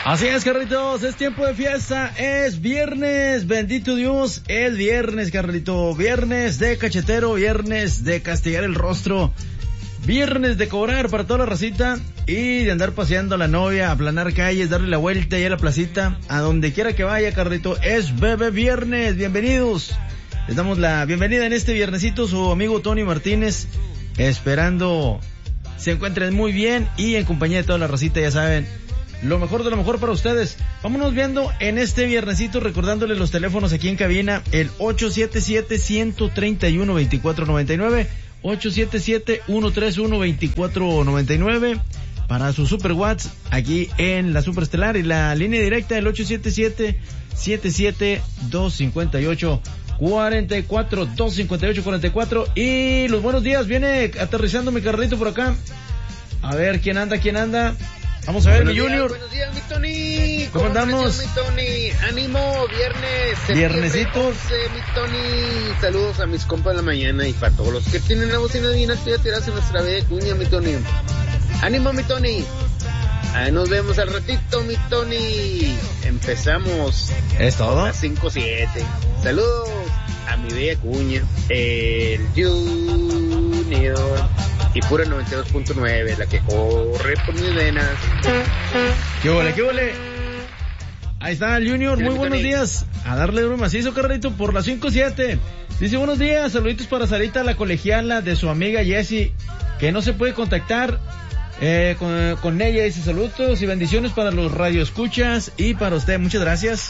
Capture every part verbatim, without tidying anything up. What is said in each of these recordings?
Así es, Carlitos, es tiempo de fiesta, es viernes, bendito Dios, es viernes, Carlito, viernes de cachetero, viernes de castigar el rostro, viernes de cobrar para toda la racita y de andar paseando a la novia, aplanar calles, darle la vuelta ahí a la placita, a donde quiera que vaya, Carlito, es bebé viernes, bienvenidos, les damos la bienvenida en este viernesito, su amigo Tony Martínez, esperando se encuentren muy bien y en compañía de toda la racita, ya saben, lo mejor de lo mejor para ustedes. Vámonos viendo en este viernesito, recordándoles los teléfonos aquí en cabina, el ocho siete siete, uno tres uno, dos cuatro nueve nueve, ocho siete siete, uno tres uno, dos cuatro nueve nueve, para su Super WhatsApp, aquí en la Superestelar, y la línea directa, el ocho siete siete, siete siete dos cinco ocho, cuatro cuatro, dos cinco ocho, cuatro cuatro, y los buenos días, viene aterrizando mi carrito por acá. A ver, ¿quién anda, quién anda? Vamos a ver, buenos mi Junior. Días, buenos días, mi Tony. ¿Cómo andamos? Mi Tony, ánimo, viernes. Viernesitos. Mi Tony. Saludos a mis compas de la mañana y para todos los que tienen la bocina bien activa tiradas en nuestra bella cuña, mi Tony. Ánimo, mi Tony. Ahí nos vemos al ratito, mi Tony. Empezamos. ¿Es todo? A cinco siete. Saludos a mi bella cuña, el Junior. Y pura noventa y dos punto nueve, la que corre por mis venas. ¿Qué vole, qué vole? Ahí está el Junior, muy buenos días. A darle duro macizo, carrito, por las cinco siete. Dice, buenos días, saluditos para Sarita, la colegiala de su amiga Jessie, que no se puede contactar eh, con, con ella. Dice, saludos y bendiciones para los radioescuchas y para usted, muchas gracias.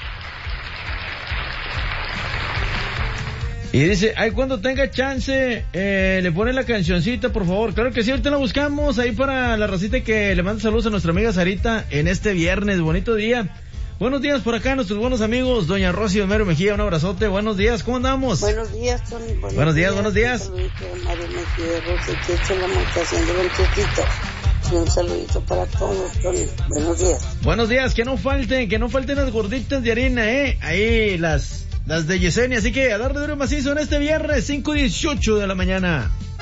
Y dice, ay, cuando tenga chance, eh, le pone la cancioncita, por favor. Claro que sí, ahorita la buscamos ahí para la racita que le manda saludos a nuestra amiga Sarita en este viernes. Bonito día. Buenos días por acá, nuestros buenos amigos, doña Rosy Homero Mejía, un abrazote. Buenos días, ¿cómo andamos? Buenos días, Tony. Buenos, buenos días, días, buenos días. Un saludito de Mario Mejía, Rosy, que echa la montación de Ventetito. Y un saludito para todos, Tony. Buenos días. Buenos días, que no falten, que no falten las gorditas de harina, ¿eh? Ahí las... Las de Yesenia, así que a darle duro macizo en este viernes, cinco dieciocho de la mañana.